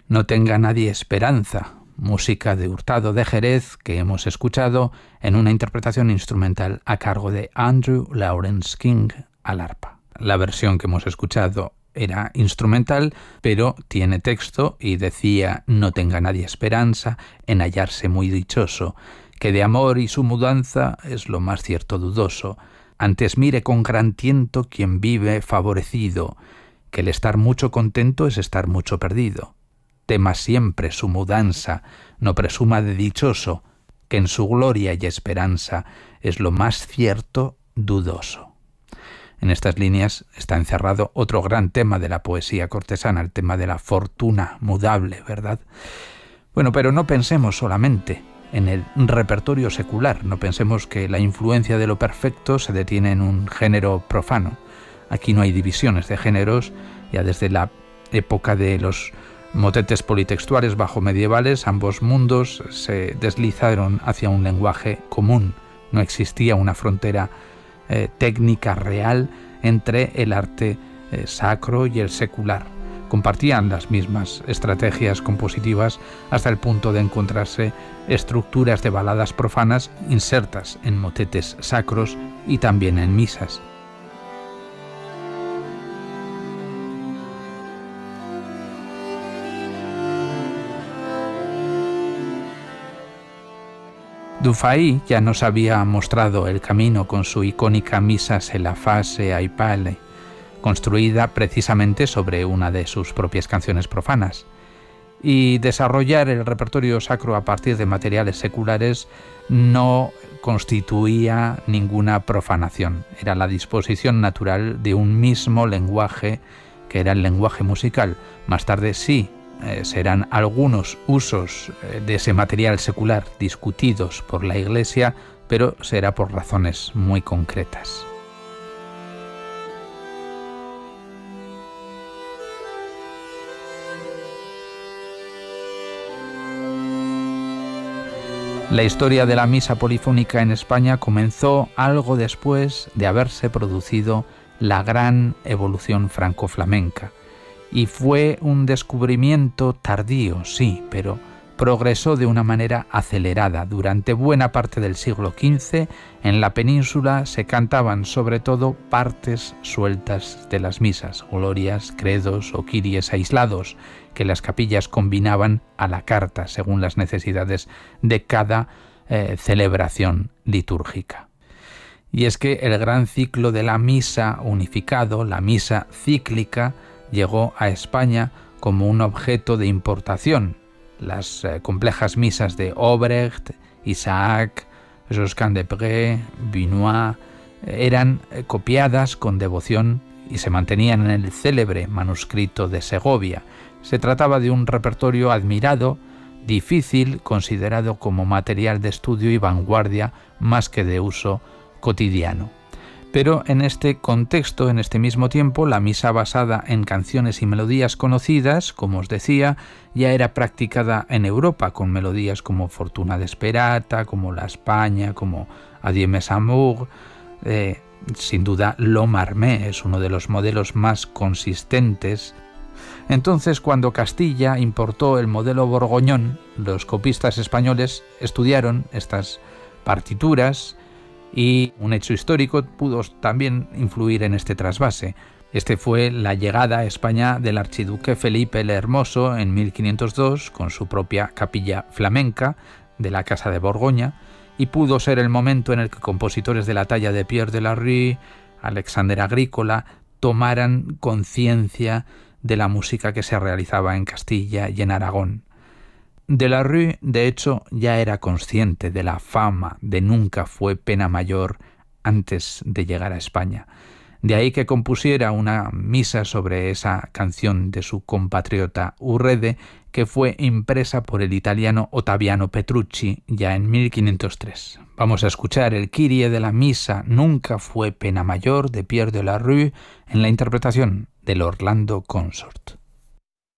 No tenga nadie esperanza, música de Hurtado de Jerez que hemos escuchado en una interpretación instrumental a cargo de Andrew Lawrence King al arpa. La versión que hemos escuchado era instrumental, pero tiene texto y decía: no tenga nadie esperanza en hallarse muy dichoso, que de amor y su mudanza es lo más cierto dudoso. Antes mire con gran tiento quien vive favorecido, que el estar mucho contento es estar mucho perdido. Tema siempre su mudanza, no presuma de dichoso, que en su gloria y esperanza es lo más cierto dudoso. En estas líneas está encerrado otro gran tema de la poesía cortesana, el tema de la fortuna mudable, ¿verdad? Bueno, pero no pensemos solamente en el repertorio secular, no pensemos que la influencia de lo perfecto se detiene en un género profano. Aquí no hay divisiones de géneros, ya desde la época de los motetes politextuales bajo medievales, ambos mundos se deslizaron hacia un lenguaje común. No existía una frontera técnica real entre el arte sacro y el secular. Compartían las mismas estrategias compositivas hasta el punto de encontrarse estructuras de baladas profanas insertas en motetes sacros y también en misas. Dufay ya nos había mostrado el camino con su icónica Misa se la fa se ai pale, construida precisamente sobre una de sus propias canciones profanas. Y desarrollar el repertorio sacro a partir de materiales seculares no constituía ninguna profanación. Era la disposición natural de un mismo lenguaje, que era el lenguaje musical. Más tarde sí, serán algunos usos de ese material secular discutidos por la Iglesia, pero será por razones muy concretas. La historia de la misa polifónica en España comenzó algo después de haberse producido la gran evolución franco-flamenca. Y fue un descubrimiento tardío, sí, pero progresó de una manera acelerada. Durante buena parte del siglo XV, en la península se cantaban sobre todo partes sueltas de las misas, glorias, credos o kyries aislados, que las capillas combinaban a la carta según las necesidades de cada celebración litúrgica. Y es que el gran ciclo de la misa unificado, la misa cíclica, llegó a España como un objeto de importación. Las complejas misas de Obrecht, Isaac, Josquin-des-Prés, Vinois eran copiadas con devoción y se mantenían en el célebre manuscrito de Segovia. Se trataba de un repertorio admirado, difícil, considerado como material de estudio y vanguardia más que de uso cotidiano. Pero en este contexto, en este mismo tiempo, la misa basada en canciones y melodías conocidas, como os decía, ya era practicada en Europa, con melodías como Fortuna Desperata, como La España, como Adieu mes amours. Sin duda, L'Homme Armé es uno de los modelos más consistentes. Entonces, cuando Castilla importó el modelo borgoñón, los copistas españoles estudiaron estas partituras, y un hecho histórico pudo también influir en este trasvase. Este fue la llegada a España del archiduque Felipe el Hermoso en 1502 con su propia capilla flamenca de la Casa de Borgoña, y pudo ser el momento en el que compositores de la talla de Pierre de la Rue, Alexander Agrícola, tomaran conciencia de la música que se realizaba en Castilla y en Aragón. De la Rue, de hecho, ya era consciente de la fama de Nunca fue pena mayor antes de llegar a España. De ahí que compusiera una misa sobre esa canción de su compatriota Urrede, que fue impresa por el italiano Ottaviano Petrucci ya en 1503. Vamos a escuchar el Kyrie de la misa Nunca fue pena mayor de Pierre de la Rue en la interpretación del Orlando Consort.